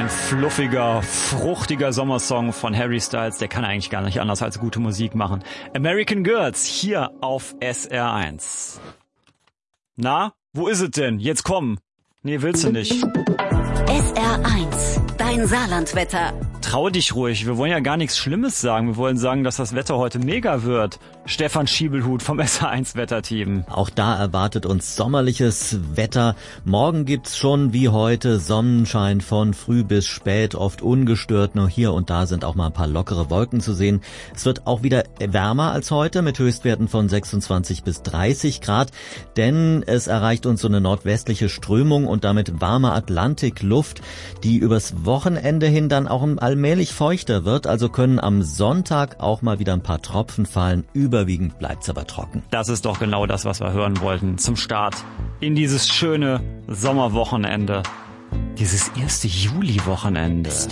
Ein fluffiger, fruchtiger Sommersong von Harry Styles, der kann eigentlich gar nicht anders als gute Musik machen. American Girls, hier auf SR1. Na, wo ist es denn? Jetzt komm. Nee, willst du nicht. SR1, dein Saarlandwetter. Trau dich ruhig, wir wollen ja gar nichts Schlimmes sagen. Wir wollen sagen, dass das Wetter heute mega wird. Stefan Schiebelhut vom SR1 Wetterteam. Auch da erwartet uns sommerliches Wetter. Morgen gibt's schon wie heute Sonnenschein von früh bis spät, oft ungestört. Nur hier und da sind auch mal ein paar lockere Wolken zu sehen. Es wird auch wieder wärmer als heute mit Höchstwerten von 26 bis 30 Grad. Denn es erreicht uns so eine nordwestliche Strömung und damit warme Atlantikluft, die übers Wochenende hin dann auch allmählich feuchter wird. Also können am Sonntag auch mal wieder ein paar Tropfen fallen. Überwiegend bleibt's aber trocken. Das ist doch genau das, was wir hören wollten zum Start in dieses schöne Sommerwochenende. Dieses erste Juli-Wochenende.